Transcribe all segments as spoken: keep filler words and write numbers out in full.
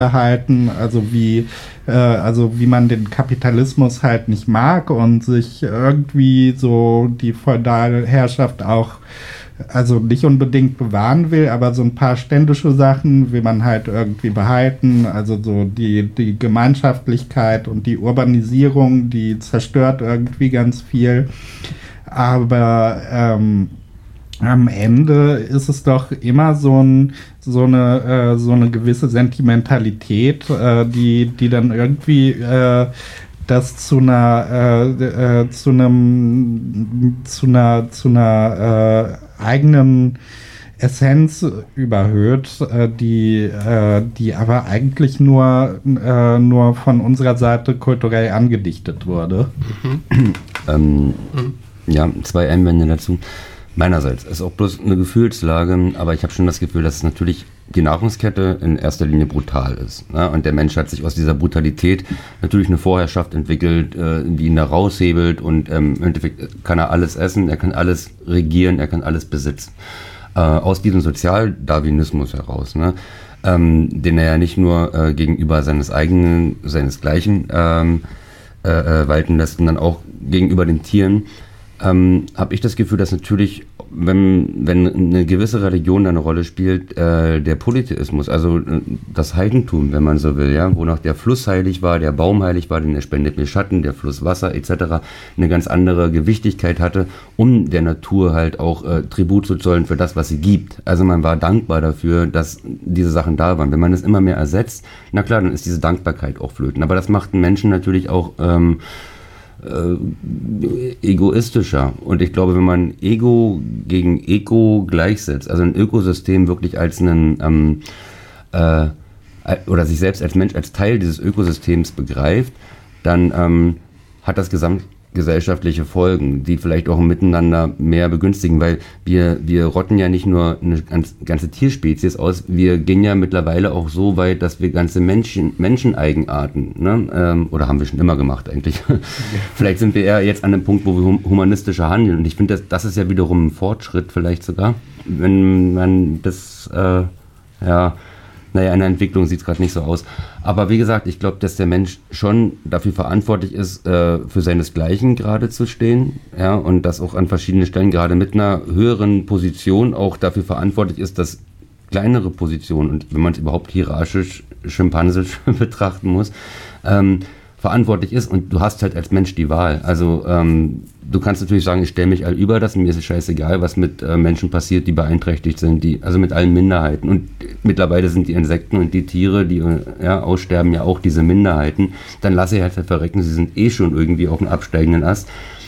halten, also wie, äh, also wie man den Kapitalismus halt nicht mag und sich irgendwie so die Feudalherrschaft auch, also nicht unbedingt bewahren will, aber so ein paar ständische Sachen will man halt irgendwie behalten, also so die, die Gemeinschaftlichkeit und die Urbanisierung, die zerstört irgendwie ganz viel, aber ähm, am Ende ist es doch immer so, ein, so, eine, äh, so eine gewisse Sentimentalität, äh, die, die dann irgendwie äh, das zu einer, äh, äh, zu einem, zu einer, zu einer äh, eigenen Essenz überhöht, äh, die, äh, die aber eigentlich nur, äh, nur von unserer Seite kulturell angedichtet wurde. Mhm. ähm, mhm. Ja, zwei Einwände dazu. Meinerseits ist auch bloß eine Gefühlslage, aber ich habe schon das Gefühl, dass natürlich die Nahrungskette in erster Linie brutal ist. Ne? Und der Mensch hat sich aus dieser Brutalität natürlich eine Vorherrschaft entwickelt, äh, die ihn da raushebelt und ähm, im Endeffekt kann er alles essen, er kann alles regieren, er kann alles besitzen. Äh, aus diesem Sozialdarwinismus heraus, ne? ähm, den er ja nicht nur äh, gegenüber seines eigenen, seinesgleichen ähm, äh, äh, walten lässt, sondern auch gegenüber den Tieren. Ähm, habe ich das Gefühl, dass natürlich, wenn, wenn eine gewisse Religion da eine Rolle spielt, äh, der Polytheismus, also äh, das Heidentum, wenn man so will, ja, wo noch der Fluss heilig war, der Baum heilig war, denn er spendet mir Schatten, der Fluss Wasser et cetera, eine ganz andere Gewichtigkeit hatte, um der Natur halt auch äh, Tribut zu zollen für das, was sie gibt. Also man war dankbar dafür, dass diese Sachen da waren. Wenn man es immer mehr ersetzt, na klar, dann ist diese Dankbarkeit auch flöten. Aber das macht einen Menschen natürlich auch ähm, Äh, egoistischer. Und ich glaube, wenn man Ego gegen Ego gleichsetzt, also ein Ökosystem wirklich als einen ähm, äh, oder sich selbst als Mensch als Teil dieses Ökosystems begreift, dann ähm, hat das gesamtgesellschaftliche Folgen, die vielleicht auch miteinander mehr begünstigen, weil wir wir rotten ja nicht nur eine ganz, ganze Tierspezies aus, wir gehen ja mittlerweile auch so weit, dass wir ganze Menschen, Menscheneigenarten, ne, ähm, oder haben wir schon immer gemacht eigentlich. Ja. Vielleicht sind wir eher jetzt an einem Punkt, wo wir humanistischer handeln und ich finde, das, das ist ja wiederum ein Fortschritt vielleicht sogar, wenn man das, äh, ja, naja, in der Entwicklung sieht es gerade nicht so aus. Aber wie gesagt, ich glaube, dass der Mensch schon dafür verantwortlich ist, äh, für seinesgleichen gerade zu stehen, ja, und dass auch an verschiedenen Stellen gerade mit einer höheren Position auch dafür verantwortlich ist, dass kleinere Positionen, und wenn man es überhaupt hierarchisch, schimpansisch betrachten muss, ähm, verantwortlich ist und du hast halt als Mensch die Wahl. Also ähm, du kannst natürlich sagen, ich stelle mich all über das und mir ist es scheißegal, was mit äh, Menschen passiert, die beeinträchtigt sind, die also mit allen Minderheiten. Und mittlerweile sind die Insekten und die Tiere, die ja, aussterben, ja auch diese Minderheiten. Dann lasse ich halt verrecken, sie sind eh schon irgendwie auf dem absteigenden Ast.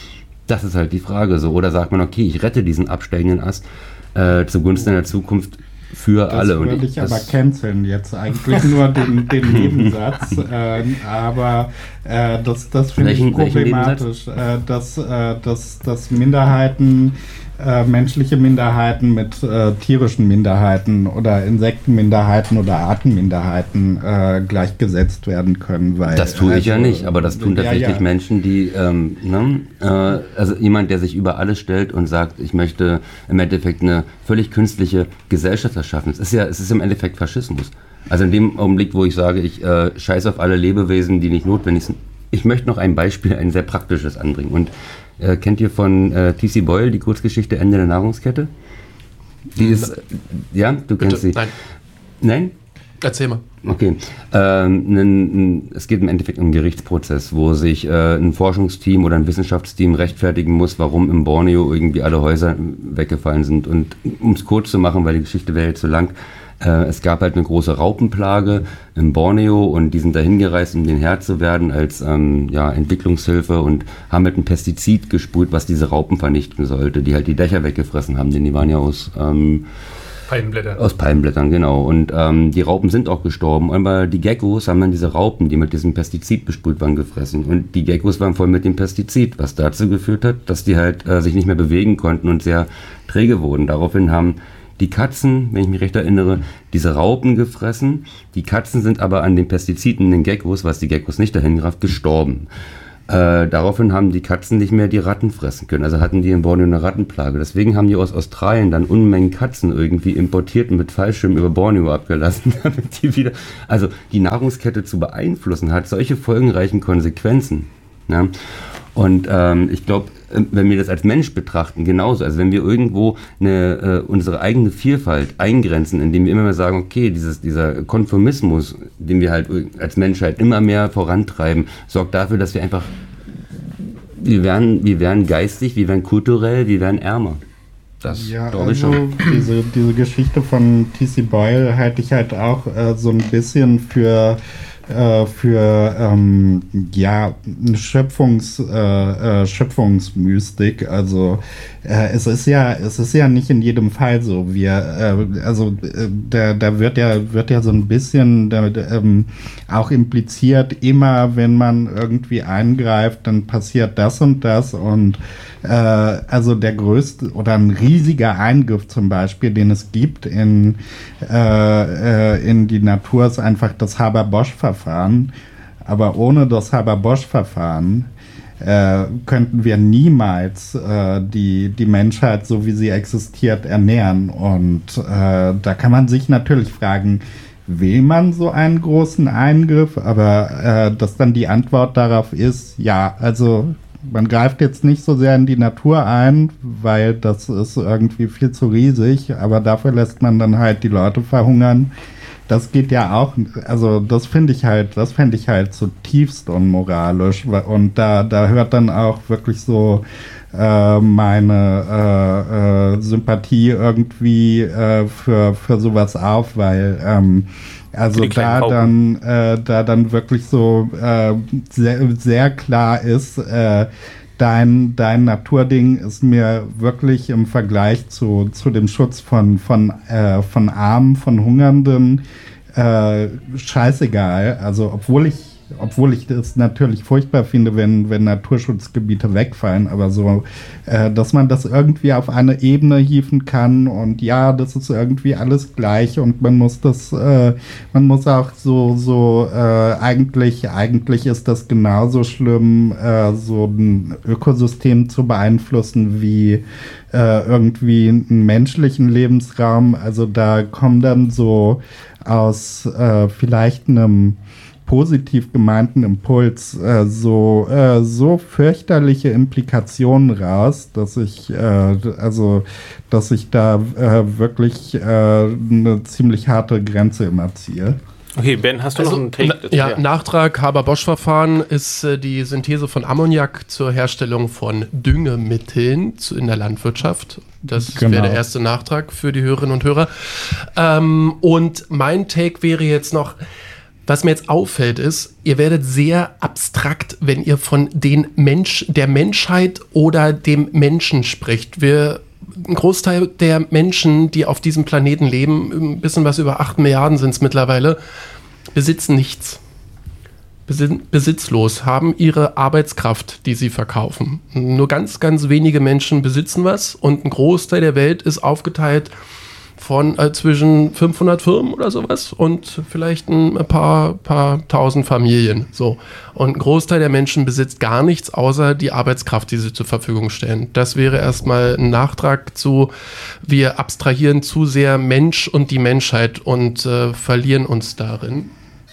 Das ist halt die Frage so. Oder sagt man, okay, ich rette diesen absteigenden Ast äh, zugunsten der Zukunft für das alle. Das würde ich, ich aber canceln jetzt eigentlich nur den, den Nebensatz, äh, aber äh, das, das finde ich problematisch, äh, dass, äh, dass, dass Minderheiten, äh, menschliche Minderheiten mit äh, tierischen Minderheiten oder Insektenminderheiten oder Artenminderheiten äh, gleichgesetzt werden können. Weil, das tue ich also, ja nicht, aber das tun tatsächlich ja, ja. Menschen, die, ähm, ne, äh, also jemand, der sich über alles stellt und sagt, ich möchte im Endeffekt eine völlig künstliche Gesellschaft erschaffen. Es ist ja, es ist im Endeffekt Faschismus. Also in dem Augenblick, wo ich sage, ich äh, scheiße auf alle Lebewesen, die nicht notwendig sind. Ich möchte noch ein Beispiel, ein sehr praktisches anbringen. Und äh, kennt ihr von äh, T C Boyle die Kurzgeschichte Ende der Nahrungskette? Die ist, äh, ja, du Bitte, kennst sie. Nein. Nein? Erzähl mal. Okay. Ähm, n, n, es geht im Endeffekt um einen Gerichtsprozess, wo sich äh, ein Forschungsteam oder ein Wissenschaftsteam rechtfertigen muss, warum im Borneo irgendwie alle Häuser weggefallen sind. Und um es kurz zu machen, weil die Geschichte wäre jetzt zu lang, äh, es gab halt eine große Raupenplage im Borneo und die sind dahin gereist, um den Herr zu werden als ähm, ja, Entwicklungshilfe und haben halt ein Pestizid gesprüht, was diese Raupen vernichten sollte, die halt die Dächer weggefressen haben, denn die waren ja aus... Ähm, Palmenblättern. Aus Palmenblättern, genau. Und ähm, die Raupen sind auch gestorben, aber die Geckos haben dann diese Raupen, die mit diesem Pestizid besprüht waren, gefressen. Und die Geckos waren voll mit dem Pestizid, was dazu geführt hat, dass die halt äh, sich nicht mehr bewegen konnten und sehr träge wurden. Daraufhin haben die Katzen, wenn ich mich recht erinnere, diese Raupen gefressen. Die Katzen sind aber an den Pestiziden in den Geckos, was die Geckos nicht dahin gerafft, gestorben. Äh, daraufhin haben die Katzen nicht mehr die Ratten fressen können. Also hatten die in Borneo eine Rattenplage. Deswegen haben die aus Australien dann Unmengen Katzen irgendwie importiert und mit Fallschirmen über Borneo abgelassen, damit die wieder, also die Nahrungskette zu beeinflussen, hat solche folgenreichen Konsequenzen. Ja? Und ähm, ich glaube, wenn wir das als Mensch betrachten, genauso, also wenn wir irgendwo eine, äh, unsere eigene Vielfalt eingrenzen, indem wir immer mehr sagen, okay, dieses, dieser Konformismus, den wir halt als Menschheit immer mehr vorantreiben, sorgt dafür, dass wir einfach, wir werden, wir werden geistig, wir werden kulturell, wir werden ärmer. Das ja, glaube ich also schon. Diese, diese Geschichte von T C Boyle halte ich halt auch äh, so ein bisschen für für ähm, ja eine Schöpfungs äh, äh, Schöpfungsmystik. Also äh, es ist ja es ist ja nicht in jedem Fall so. Wir äh, also äh, da da wird ja wird ja so ein bisschen da, ähm, auch impliziert, immer wenn man irgendwie eingreift, dann passiert das und das und äh, also der größte oder ein riesiger Eingriff zum Beispiel, den es gibt in äh, äh, in die Natur, ist einfach das Haber-Bosch-Verfahren. Aber ohne das Haber-Bosch-Verfahren äh, könnten wir niemals äh, die, die Menschheit, so wie sie existiert, ernähren. Und äh, da kann man sich natürlich fragen, will man so einen großen Eingriff? Aber äh, dass dann die Antwort darauf ist, ja, also man greift jetzt nicht so sehr in die Natur ein, weil das ist irgendwie viel zu riesig, aber dafür lässt man dann halt die Leute verhungern. Das geht ja auch, also das finde ich halt, das fände ich halt zutiefst unmoralisch und da, da hört dann auch wirklich so äh, meine äh, äh, Sympathie irgendwie äh, für, für sowas auf, weil ähm, also da dann, äh, da dann wirklich so äh, sehr, sehr klar ist, äh, Dein, dein Naturding ist mir wirklich im Vergleich zu, zu dem Schutz von, von, äh, von Armen, von Hungernden äh, scheißegal. Also obwohl ich, obwohl ich das natürlich furchtbar finde, wenn, wenn Naturschutzgebiete wegfallen, aber so, äh, dass man das irgendwie auf eine Ebene hieven kann und ja, das ist irgendwie alles gleich und man muss das, äh, man muss auch so, so, äh, eigentlich, eigentlich ist das genauso schlimm, äh, so ein Ökosystem zu beeinflussen wie äh, irgendwie einen menschlichen Lebensraum. Also da kommen dann so aus äh, vielleicht einem positiv gemeinten Impuls äh, so äh, so fürchterliche Implikationen raus, dass ich äh, also dass ich da äh, wirklich äh, eine ziemlich harte Grenze immer ziehe. Okay, Ben, hast du also, noch einen Take? Na, ja, ja, Nachtrag Haber-Bosch-Verfahren ist äh, die Synthese von Ammoniak zur Herstellung von Düngemitteln zu, in der Landwirtschaft. Das genau. wäre der erste Nachtrag für die Hörerinnen und Hörer. Ähm, und mein Take wäre jetzt noch, was mir jetzt auffällt ist, ihr werdet sehr abstrakt, wenn ihr von den Mensch, der Menschheit oder dem Menschen spricht. Wir, ein Großteil der Menschen, die auf diesem Planeten leben, ein bisschen was über acht Milliarden sind es mittlerweile, besitzen nichts. Besitzlos, haben ihre Arbeitskraft, die sie verkaufen. Nur ganz, ganz wenige Menschen besitzen was und ein Großteil der Welt ist aufgeteilt von äh, zwischen fünfhundert Firmen oder sowas und vielleicht ein paar, paar tausend Familien. So. Und ein Großteil der Menschen besitzt gar nichts, außer die Arbeitskraft, die sie zur Verfügung stellen. Das wäre erstmal ein Nachtrag zu, wir abstrahieren zu sehr Mensch und die Menschheit und äh, verlieren uns darin.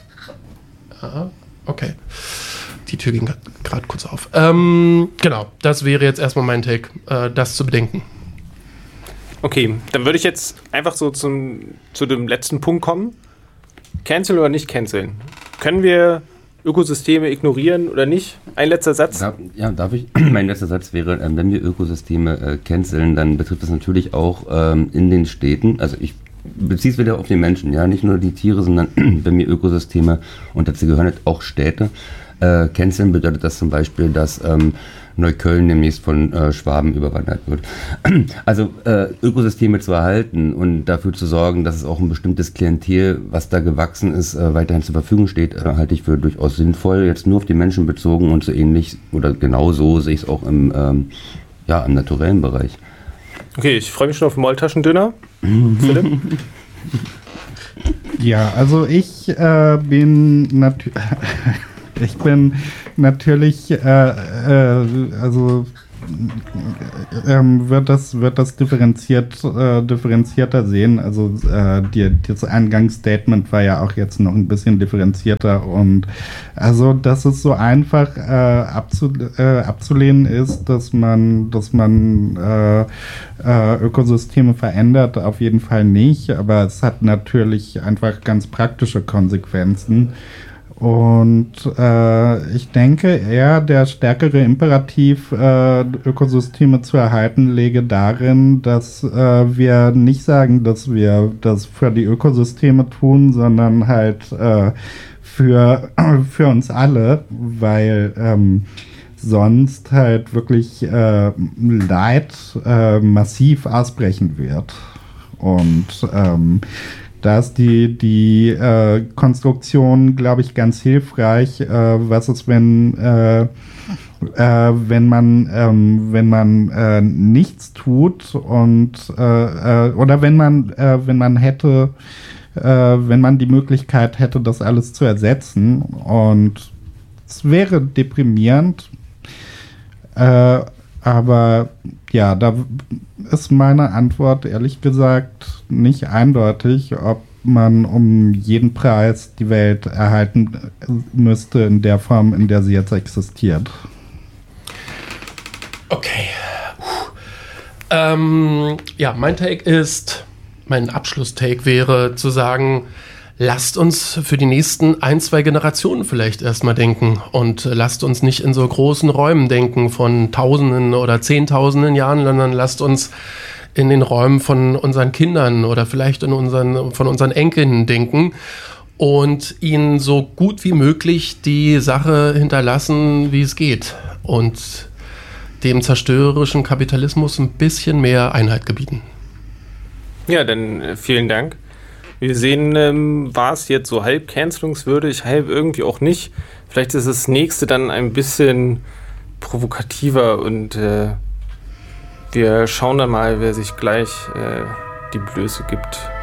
Ja, okay. Die Tür ging gerade kurz auf. Ähm, genau, das wäre jetzt erstmal mein Take, äh, das zu bedenken. Okay, dann würde ich jetzt einfach so zum, zu dem letzten Punkt kommen. Canceln oder nicht canceln? Können wir Ökosysteme ignorieren oder nicht? Ein letzter Satz. Darf, ja, darf ich? Mein letzter Satz wäre, ähm, wenn wir Ökosysteme äh, canceln, dann betrifft das natürlich auch ähm, in den Städten. Also ich beziehe es wieder auf den Menschen, ja, nicht nur die Tiere, sondern wenn wir Ökosysteme, und dazu gehören halt auch Städte, äh, canceln, bedeutet das zum Beispiel, dass ähm, Neukölln demnächst von äh, Schwaben überwandert wird. Also äh, Ökosysteme zu erhalten und dafür zu sorgen, dass es auch ein bestimmtes Klientel, was da gewachsen ist, äh, weiterhin zur Verfügung steht, äh, halte ich für durchaus sinnvoll. Jetzt nur auf die Menschen bezogen und so ähnlich oder genau so sehe ich es auch im, ähm, ja, im naturellen Bereich. Okay, ich freue mich schon auf Maultaschendöner. Philipp? Ja, also ich äh, bin natürlich... Ich bin natürlich, äh, äh, also ähm, wird das, wird das differenziert, äh, differenzierter sehen. Also äh, die, das Eingangsstatement war ja auch jetzt noch ein bisschen differenzierter und also, dass es so einfach äh, abzu, äh, abzulehnen ist, dass man, dass man äh, äh, Ökosysteme verändert, auf jeden Fall nicht, aber es hat natürlich einfach ganz praktische Konsequenzen. Und äh, ich denke eher, der stärkere Imperativ, äh, Ökosysteme zu erhalten, läge darin, dass äh, wir nicht sagen, dass wir das für die Ökosysteme tun, sondern halt äh, für, für uns alle, weil ähm, sonst halt wirklich äh, Leid äh, massiv ausbrechen wird. Und ähm, da ist die, die äh, Konstruktion, glaube ich, ganz hilfreich. Äh, was ist, wenn, äh, äh, wenn man, ähm, wenn man äh, nichts tut und äh, äh, oder wenn man, äh, wenn man hätte, äh, wenn man die Möglichkeit hätte, das alles zu ersetzen. Und es wäre deprimierend. Äh, aber ja, da ist meine Antwort ehrlich gesagt nicht eindeutig, ob man um jeden Preis die Welt erhalten müsste in der Form, in der sie jetzt existiert. Okay. Ähm, ja, mein Take ist, mein Abschlusstake wäre zu sagen, lasst uns für die nächsten ein, zwei Generationen vielleicht erstmal denken und lasst uns nicht in so großen Räumen denken von Tausenden oder Zehntausenden Jahren, sondern lasst uns in den Räumen von unseren Kindern oder vielleicht in unseren, von unseren Enkeln denken und ihnen so gut wie möglich die Sache hinterlassen, wie es geht und dem zerstörerischen Kapitalismus ein bisschen mehr Einhalt gebieten. Ja, dann äh, vielen Dank. Wir sehen, ähm, war es jetzt so halb cancelungswürdig, halb irgendwie auch nicht. Vielleicht ist das nächste dann ein bisschen provokativer und äh, wir schauen dann mal, wer sich gleich äh, die Blöße gibt.